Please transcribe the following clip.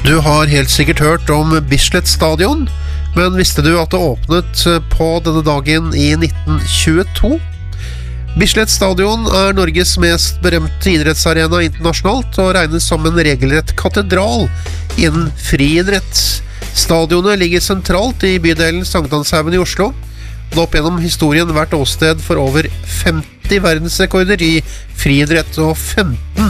Du har helt sikkert hørt om Bislett Stadion, men visste du at det åpnet på denne dagen i 1922? Bislett Stadion er Norges mest berømte idrettsarena internasjonalt og regnes som en regelrett katedral innen friidrett. Stadionet ligger sentralt i bydelen Sankthanshaugen i Oslo. Det har opp gjennom historien vært åsted for over 50 verdensrekorder i friidrett og 15